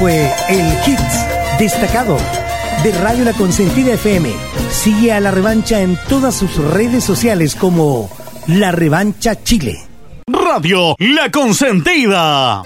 fue el hit destacado de Radio La Consentida FM. Sigue a La Revancha en todas sus redes sociales como La Revancha Chile. Radio La Consentida.